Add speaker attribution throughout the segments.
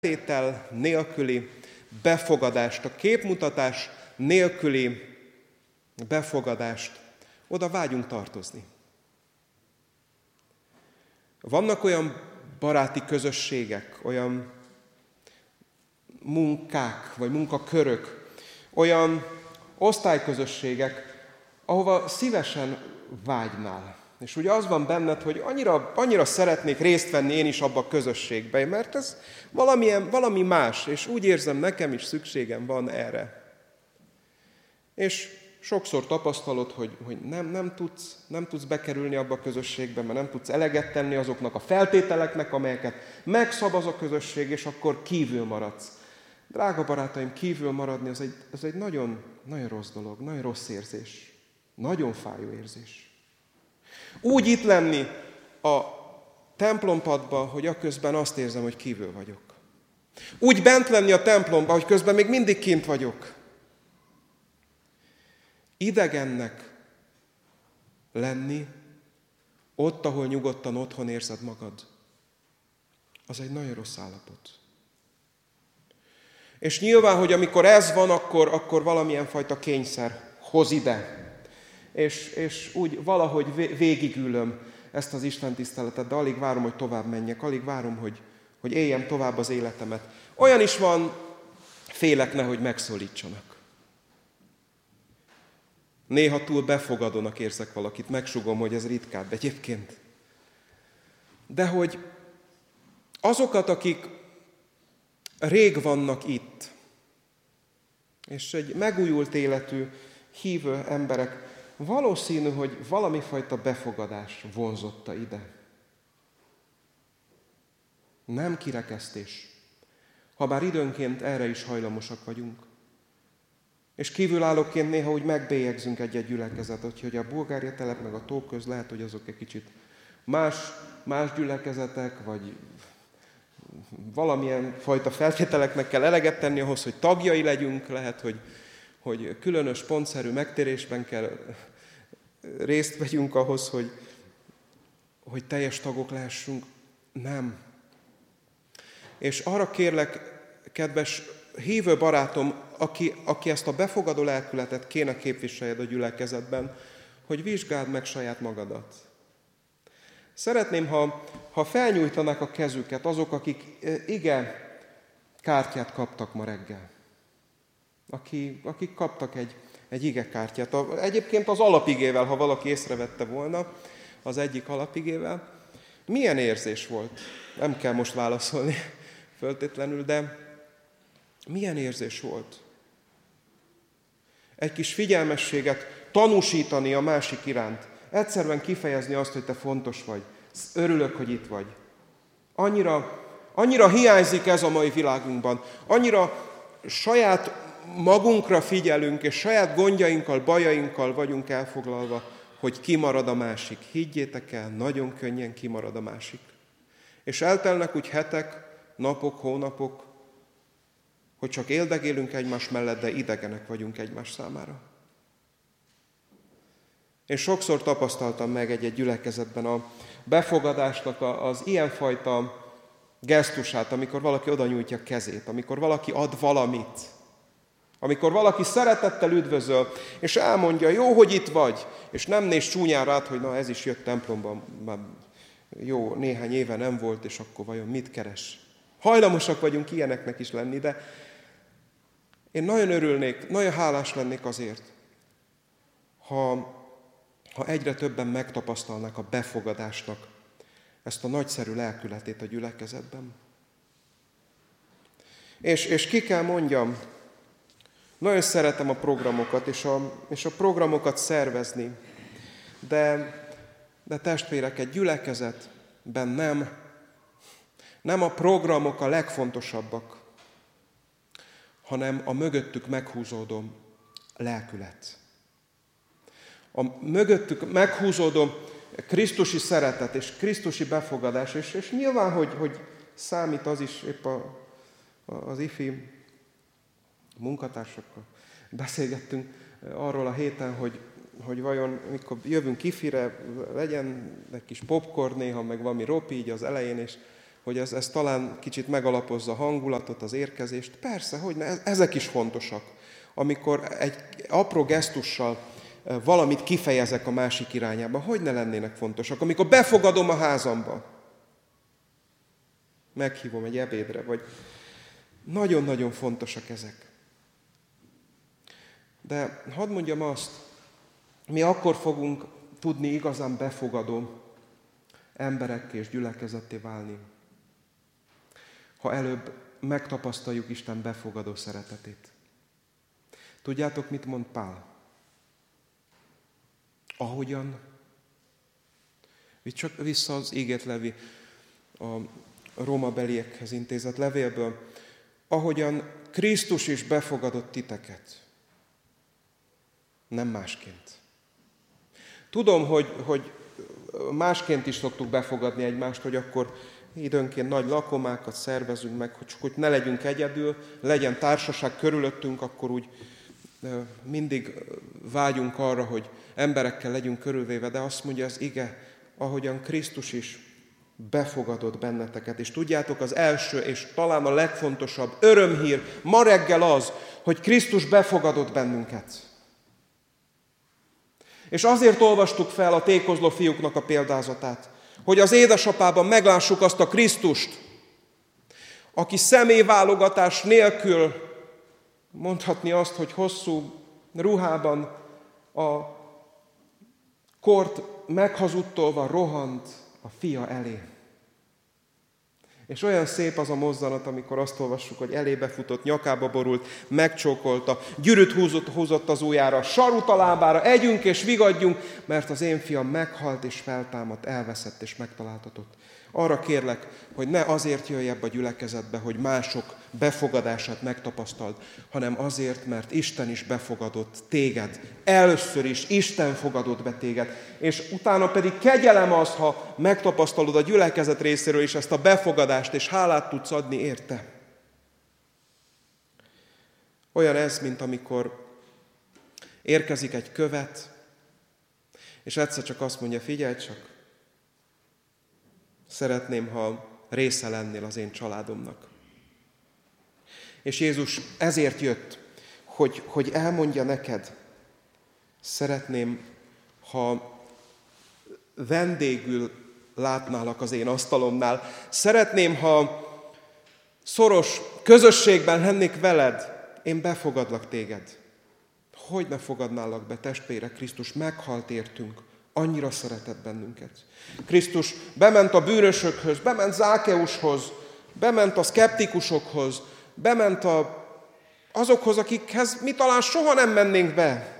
Speaker 1: feltétel nélküli befogadást, a képmutatás nélküli befogadást, oda vágyunk tartozni. Vannak olyan baráti közösségek, olyan munkák, vagy munkakörök, olyan osztályközösségek, ahova szívesen vágynál. És ugye az van benned, hogy annyira szeretnék részt venni én is abba a közösségbe, mert ez valami más, és úgy érzem, nekem is szükségem van erre. És sokszor tapasztalod, hogy nem tudsz bekerülni abba a közösségbe, mert nem tudsz eleget tenni azoknak a feltételeknek, amelyeket megszab az a közösség, és akkor kívül maradsz. Drága barátaim, kívül maradni, ez egy nagyon, nagyon rossz dolog, nagyon rossz érzés, nagyon fájó érzés. Úgy itt lenni a templompadban, hogy aközben azt érzem, hogy kívül vagyok. Úgy bent lenni a templomban, hogy közben még mindig kint vagyok. Idegennek lenni, ott, ahol nyugodtan otthon érzed magad, az egy nagyon rossz állapot. És nyilván, hogy amikor ez van, akkor valamilyen fajta kényszer hoz ide. És úgy valahogy végigülöm ezt az Isten tiszteletet, de alig várom, hogy tovább menjek, alig várom, hogy éljem tovább az életemet. Olyan is van, félek nehogy megszólítsanak. Néha túl befogadónak érzek valakit, megsugom, hogy ez ritkább egyébként. De hogy azokat, akik rég vannak itt, és egy megújult életű, hívő emberek, valószínű, hogy valami fajta befogadás vonzotta ide. Nem kirekesztés. Habár időnként erre is hajlamosak vagyunk. És kívülállóként néha úgy megbélyegzünk egy-egy gyülekezetet, hogy a Bulgária telep meg a Tóköz lehet, hogy azok egy kicsit más gyülekezetek, vagy valamilyen fajta feltételeknek kell eleget tenni ahhoz, hogy tagjai legyünk, lehet, hogy különös pontszerű megtérésben kell részt vegyünk ahhoz, hogy teljes tagok lehessünk. Nem. És arra kérlek, kedves hívő barátom, aki ezt a befogadó lelkületet kéne képviseljed a gyülekezetben, hogy vizsgáld meg saját magadat. Szeretném, ha felnyújtanák a kezüket azok, akik ige kártyát kaptak ma reggel. Akik kaptak egy ige kártyát. Egyébként az alapigével, ha valaki észrevette volna, az egyik alapigével. Milyen érzés volt? Nem kell most válaszolni föltétlenül, de milyen érzés volt? Egy kis figyelmességet tanúsítani a másik iránt. Egyszerűen kifejezni azt, hogy te fontos vagy. Örülök, hogy itt vagy. Annyira hiányzik ez a mai világunkban. Annyira saját magunkra figyelünk, és saját gondjainkkal, bajainkkal vagyunk elfoglalva, hogy kimarad a másik. Higgyétek el, nagyon könnyen kimarad a másik. És eltelnek úgy hetek, napok, hónapok, hogy csak éldegélünk egymás mellett, de idegenek vagyunk egymás számára. Én sokszor tapasztaltam meg egy gyülekezetben a befogadásnak az ilyenfajta gesztusát, amikor valaki oda nyújtja a kezét, amikor valaki ad valamit, amikor valaki szeretettel üdvözöl, és elmondja, jó, hogy itt vagy, és nem néz csúnyán rád, hogy na ez is jött templomban, már jó, néhány éve nem volt, és akkor vajon mit keres? Hajlamosak vagyunk ilyeneknek is lenni, de én nagyon örülnék, nagyon hálás lennék azért, ha egyre többen megtapasztalnák a befogadásnak ezt a nagyszerű lelkületét a gyülekezetben. És ki kell mondjam, nagyon szeretem a programokat, és a programokat szervezni, de testvérek, egy gyülekezetben nem a programok a legfontosabbak, hanem a mögöttük meghúzódó lelkület. A mögöttük meghúzódó krisztusi szeretet és krisztusi befogadás, és nyilván, hogy számít az is, épp az ifi munkatársakkal beszélgettünk arról a héten, hogy vajon, mikor jövünk ifire, legyen egy kis popcorn néha, meg valami ropi így az elején, és hogy ez talán kicsit megalapozza a hangulatot, az érkezést. Persze, hogyne, ezek is fontosak. Amikor egy apró gesztussal valamit kifejezek a másik irányába, hogy ne lennének fontosak. Amikor befogadom a házamba, meghívom egy ebédre, vagy nagyon-nagyon fontosak ezek. De hadd mondjam azt, mi akkor fogunk tudni igazán befogadó emberekké és gyülekezetté válni, ha előbb megtapasztaljuk Isten befogadó szeretetét. Tudjátok, mit mond Pál? Ahogyan, csak vissza az ígért Levi, a rómabeliekhez intézett levélből, ahogyan Krisztus is befogadott titeket. Nem másként. Tudom, hogy másként is szoktuk befogadni egymást, hogy akkor időnként nagy lakomákat szervezünk meg, hogy ne legyünk egyedül, legyen társaság körülöttünk, akkor úgy mindig vágyunk arra, hogy emberekkel legyünk körülvéve, de azt mondja az ige, ahogyan Krisztus is befogadott benneteket. És tudjátok, az első és talán a legfontosabb örömhír ma reggel az, hogy Krisztus befogadott bennünket. És azért olvastuk fel a tékozló fiúknak a példázatát, hogy az édesapában meglássuk azt a Krisztust, aki személyválogatás nélkül, mondhatni azt, hogy hosszú ruhában a kort meghazudtolva rohant a fia elé. És olyan szép az a mozzanat, amikor azt olvassuk, hogy elébe futott, nyakába borult, megcsókolta, gyűrűt húzott az ujjára, sarut a lábára, együnk és vigadjunk, mert az én fiam meghalt és feltámadt, elveszett és megtaláltatott. Arra kérlek, hogy ne azért jöjj ebbe a gyülekezetbe, hogy mások befogadását megtapasztald, hanem azért, mert Isten is befogadott téged. Először is Isten fogadott be téged, és utána pedig kegyelem az, ha megtapasztalod a gyülekezet részéről is ezt a befogadást, és hálát tudsz adni érte. Olyan ez, mint amikor érkezik egy követ, és egyszer csak azt mondja, figyelj csak, szeretném, ha része lennél az én családomnak. És Jézus ezért jött, hogy elmondja neked, szeretném, ha vendégül látnálak az én asztalomnál, szeretném, ha szoros közösségben lennék veled, én befogadlak téged. Hogy ne fogadnálak be, testvérek, Krisztus meghalt értünk, annyira szeretett bennünket. Krisztus bement a bűnösökhöz, bement Zákeushoz, bement a szkeptikusokhoz, bement azokhoz, akikhez mi talán soha nem mennénk be.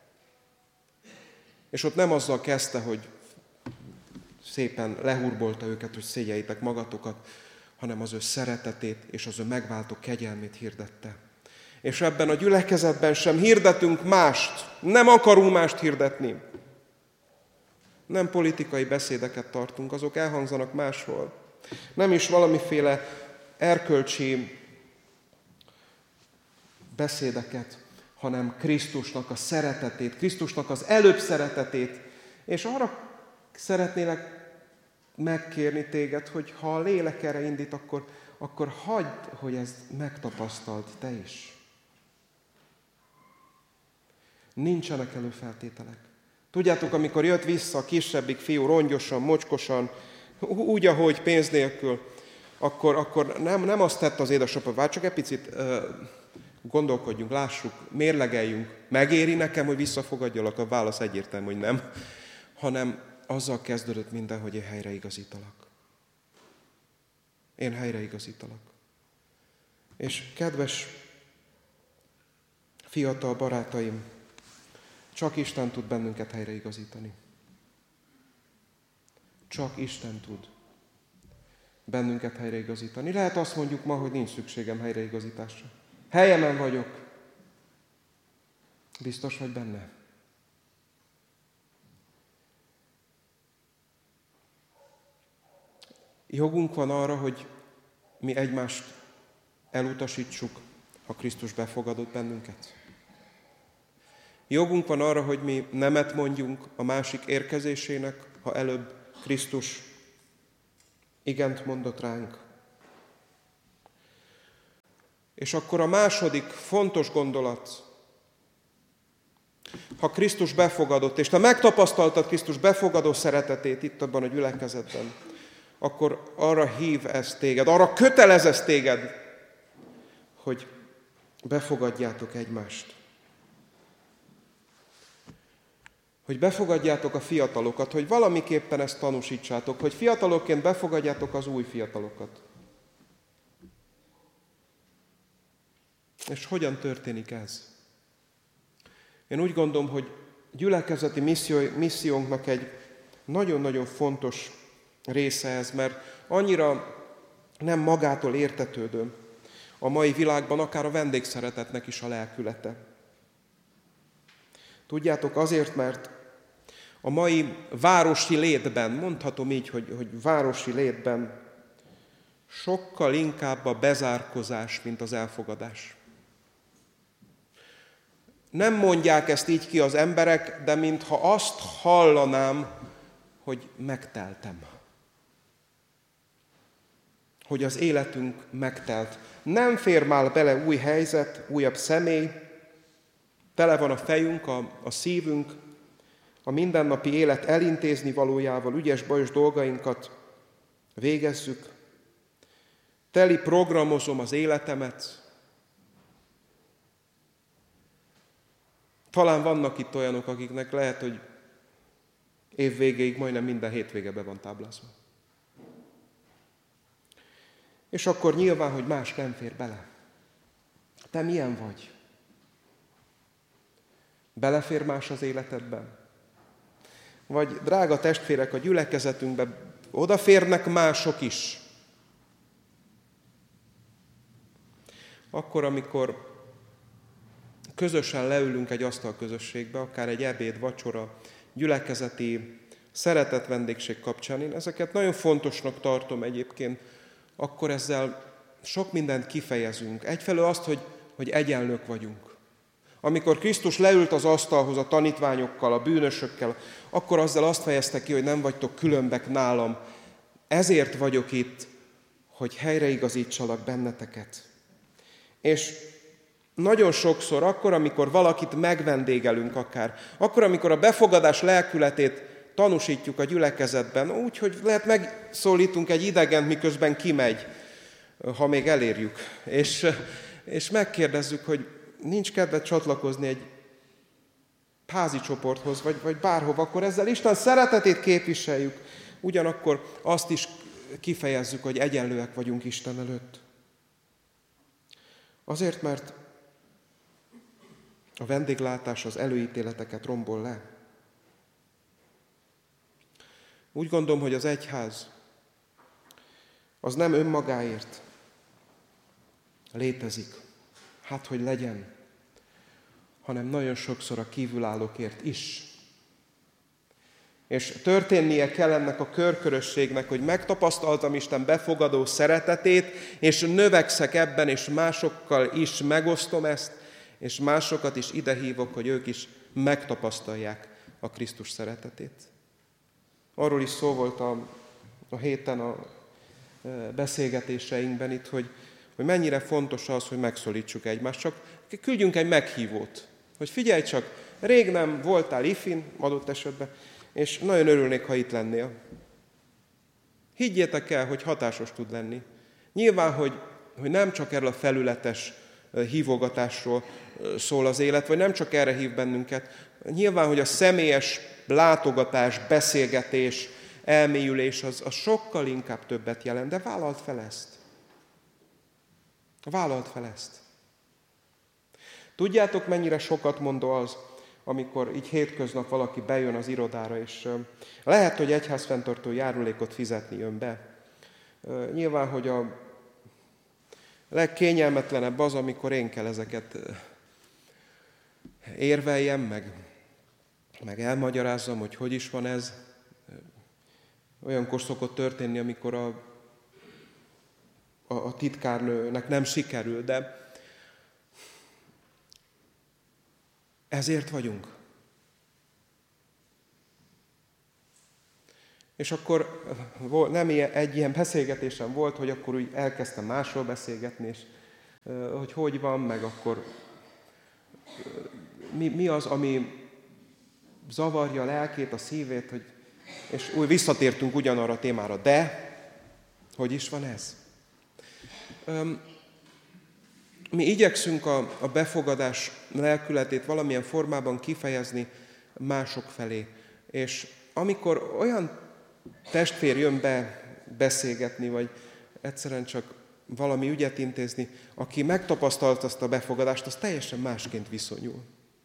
Speaker 1: És ott nem azzal kezdte, hogy szépen lehurbolta őket, hogy szégyeljétek magatokat, hanem az ő szeretetét és az ő megváltó kegyelmét hirdette. És ebben a gyülekezetben sem hirdetünk mást, nem akarunk mást hirdetni. Nem politikai beszédeket tartunk, azok elhangzanak máshol. Nem is valamiféle erkölcsi beszédeket, hanem Krisztusnak a szeretetét, Krisztusnak az előbb szeretetét. És arra szeretnélek megkérni téged, hogy ha a lélek erre indít, akkor hagyd, hogy ezt megtapasztald te is. Nincsenek előfeltételek. Tudjátok, amikor jött vissza a kisebbik fiú rongyosan, mocskosan, úgy, ahogy pénz nélkül, akkor nem azt tette az édesapa, csak egy picit gondolkodjunk, lássuk, mérlegeljünk, megéri nekem, hogy visszafogadjalak? A válasz egyértelmű, hogy nem, hanem azzal kezdődött minden, hogy én helyreigazítalak. Én helyreigazítalak. És kedves fiatal barátaim, csak Isten tud bennünket helyreigazítani. Csak Isten tud bennünket helyreigazítani. Lehet azt mondjuk ma, hogy nincs szükségem helyreigazításra. Helyemen vagyok. Biztos vagy benne? Jogunk van arra, hogy mi egymást elutasítsuk, ha Krisztus befogadott bennünket. Jogunk van arra, hogy mi nemet mondjunk a másik érkezésének, ha előbb Krisztus igent mondott ránk. És akkor a második fontos gondolat, ha Krisztus befogadott, és te megtapasztaltad Krisztus befogadó szeretetét itt abban a gyülekezetben, akkor arra hív ez téged, arra kötelez ez téged, hogy befogadjátok egymást. Hogy befogadjátok a fiatalokat, hogy valamiképpen ezt tanúsítsátok, hogy fiatalokként befogadjátok az új fiatalokat. És hogyan történik ez? Én úgy gondolom, hogy gyülekezeti missziónknak egy nagyon-nagyon fontos része ez, mert annyira nem magától értetődő a mai világban, akár a vendégszeretetnek is a lelkülete. Tudjátok, azért, mert a mai városi létben, mondhatom így, hogy városi létben sokkal inkább a bezárkozás, mint az elfogadás. Nem mondják ezt így ki az emberek, de mintha azt hallanám, hogy megteltem. Hogy az életünk megtelt. Nem fér már bele új helyzet, újabb személy, tele van a fejünk, a szívünk, a mindennapi élet elintézni valójával, ügyes-bajos dolgainkat végezzük. Teli programozom az életemet. Talán vannak itt olyanok, akiknek lehet, hogy év végéig majdnem minden hétvége be van táblázva. És akkor nyilván, hogy más nem fér bele. Te milyen vagy? Belefér más az életedben? Vagy, drága testvérek, a gyülekezetünkbe odaférnek mások is? Akkor, amikor közösen leülünk egy asztalközösségbe, akár egy ebéd, vacsora, gyülekezeti szeretett vendégség kapcsán, én ezeket nagyon fontosnak tartom egyébként, akkor ezzel sok mindent kifejezünk. Egyfelől azt, hogy egyenlők vagyunk. Amikor Krisztus leült az asztalhoz a tanítványokkal, a bűnösökkel, akkor azzal azt fejezte ki, hogy nem vagytok különbek nálam. Ezért vagyok itt, hogy helyreigazítsalak benneteket. És nagyon sokszor, akkor, amikor valakit megvendégelünk akár, akkor, amikor a befogadás lelkületét tanúsítjuk a gyülekezetben, úgy, hogy lehet megszólítunk egy idegent, miközben kimegy, ha még elérjük. És megkérdezzük, hogy nincs kedved csatlakozni egy házi csoporthoz, vagy bárhova, akkor ezzel Isten szeretetét képviseljük, ugyanakkor azt is kifejezzük, hogy egyenlőek vagyunk Isten előtt. Azért, mert a vendéglátás az előítéleteket rombol le. Úgy gondolom, hogy az egyház az nem önmagáért létezik, hát hogy legyen, hanem nagyon sokszor a kívülállókért is. És történnie kell ennek a körkörösségnek, hogy megtapasztaltam Isten befogadó szeretetét, és növekszek ebben, és másokkal is megosztom ezt, és másokat is idehívok, hogy ők is megtapasztalják a Krisztus szeretetét. Arról is szó volt a héten a beszélgetéseinkben itt, hogy mennyire fontos az, hogy megszólítsuk egymást. Csak küldjünk egy meghívót, hogy figyelj csak, rég nem voltál ifin, adott esetben, és nagyon örülnék, ha itt lennél. Higgyétek el, hogy hatásos tud lenni. Nyilván, hogy nem csak erről a felületes hívogatásról szól az élet, vagy nem csak erre hív bennünket. Nyilván, hogy a személyes látogatás, beszélgetés, elmélyülés az sokkal inkább többet jelent, de vállald fel ezt. Vállald fel ezt. Tudjátok, mennyire sokat mondó az, amikor így hétköznap valaki bejön az irodára, és lehet, hogy egyházfenntartó járulékot fizetni jön be. Nyilván, hogy a legkényelmetlenebb az, amikor én kell ezeket érveljem, meg elmagyarázzam, hogy is van ez. Olyankor szokott történni, amikor a titkárnőnek nem sikerül, de ezért vagyunk. És akkor egy ilyen beszélgetésem volt, hogy akkor úgy elkezdtem másról beszélgetni, és hogy van, meg akkor mi az, ami zavarja a lelkét, a szívét, és úgy visszatértünk ugyanarra a témára. De, hogy is van ez? Mi igyekszünk a befogadás lelkületét valamilyen formában kifejezni mások felé. És amikor olyan testvér jön be beszélgetni, vagy egyszerűen csak valami ügyet intézni, aki megtapasztalt azt a befogadást, az teljesen másként viszonyul.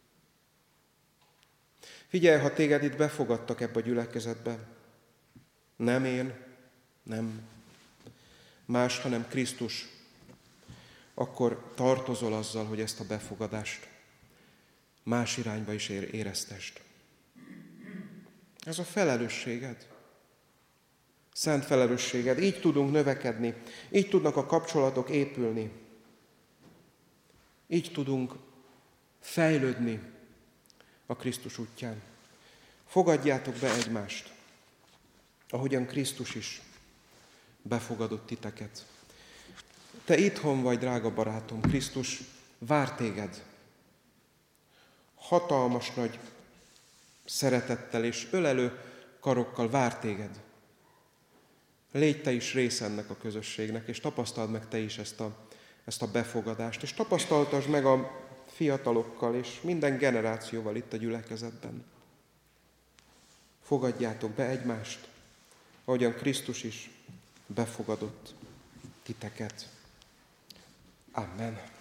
Speaker 1: Figyelj, ha téged itt befogadtak ebbe a gyülekezetbe, nem én, nem más, hanem Krisztus, akkor tartozol azzal, hogy ezt a befogadást más irányba is éreztest. Ez a felelősséged. Szent felelősséged. Így tudunk növekedni. Így tudnak a kapcsolatok épülni. Így tudunk fejlődni a Krisztus útján. Fogadjátok be egymást, ahogyan Krisztus is befogadott titeket. Te itthon vagy, drága barátom, Krisztus vár téged. Hatalmas nagy szeretettel és ölelő karokkal vár téged. Légy te is része ennek a közösségnek, és tapasztald meg te is ezt a befogadást, és tapasztaltasd meg a fiatalokkal és minden generációval itt a gyülekezetben. Fogadjátok be egymást, ahogyan Krisztus is befogadott titeket. Amen.